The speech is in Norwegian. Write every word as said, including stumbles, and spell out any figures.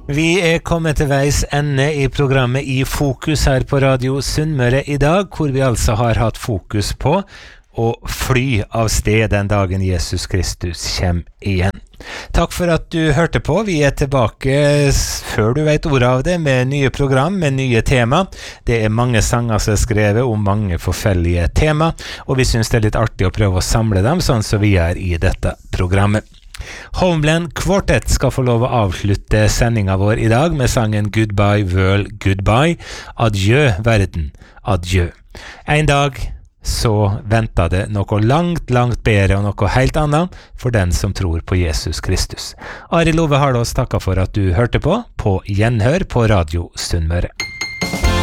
Vi er kommet til veis ende i programmet I Fokus her på Radio Sunnmøre I dag, hvor vi altså har hatt fokus på å fly av sted den dagen Jesus Kristus kommer igjen. Takk for at du hørte på. Vi er tilbake før du vet ordet av det, med nye program, med nye tema. Det er mange sanger som er skrevet om mange forskjellige tema, og vi synes det er litt artig å prøve å samle dem, sånn som vi er I dette programmet. Homeland Quartet skal få lov å avslutte sendingen vår I dag med sangen Goodbye World, Goodbye. Adjø verden, adjø. En dag så venter det noe langt, langt bedre og noe helt annet for den som tror på Jesus Kristus. Arild Ove Harlås takker for at du hørte på, på gjenhør på Radio Sunnmøre.